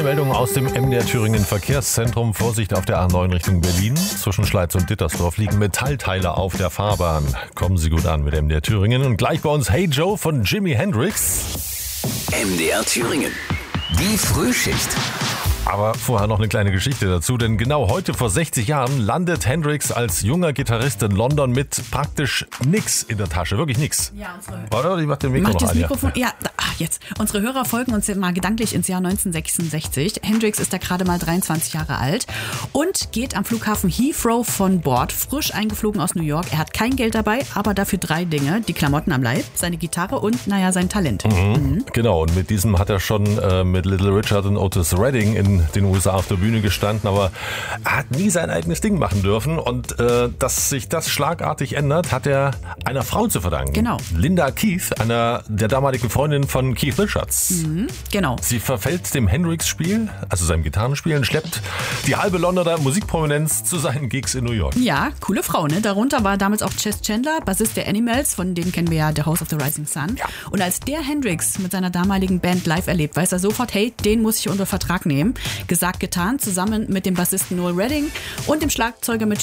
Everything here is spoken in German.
Meldung aus dem MDR Thüringen Verkehrszentrum. Vorsicht auf der A9 Richtung Berlin. Zwischen Schleiz und Dittersdorf liegen Metallteile auf der Fahrbahn. Kommen Sie gut an mit MDR Thüringen. Und gleich bei uns Hey Joe von Jimi Hendrix. MDR Thüringen. Die Frühschicht. Aber vorher noch eine kleine Geschichte dazu, denn genau heute vor 60 Jahren landet Hendrix als junger Gitarrist in London mit praktisch nix in der Tasche, wirklich nix. Ja, Oder? Ich mach den Mikro noch das an, Mikrofon. Ja, jetzt. Unsere Hörer folgen uns mal gedanklich ins Jahr 1966. Hendrix ist da gerade mal 23 Jahre alt und geht am Flughafen Heathrow von Bord, frisch eingeflogen aus New York. Er hat kein Geld dabei, aber dafür 3 Dinge. Die Klamotten am Leib, seine Gitarre und, sein Talent. Genau, und mit diesem hat er schon mit Little Richard und Otis Redding in den USA auf der Bühne gestanden, aber er hat nie sein eigenes Ding machen dürfen und dass sich das schlagartig ändert, hat er einer Frau zu verdanken. Genau. Linda Keith, einer der damaligen Freundin von Keith Richards. Genau. Sie verfällt dem Hendrix-Spiel, also seinem Gitarrenspiel, und schleppt die halbe Londoner Musikprominenz zu seinen Gigs in New York. Ja, coole Frau, ne? Darunter war damals auch Chess Chandler, Bassist der Animals, von denen kennen wir ja The House of the Rising Sun. Ja. Und als der Hendrix mit seiner damaligen Band live erlebt, weiß er sofort, hey, den muss ich unter Vertrag nehmen. Gesagt, getan, zusammen mit dem Bassisten Noel Redding und dem Schlagzeuger mit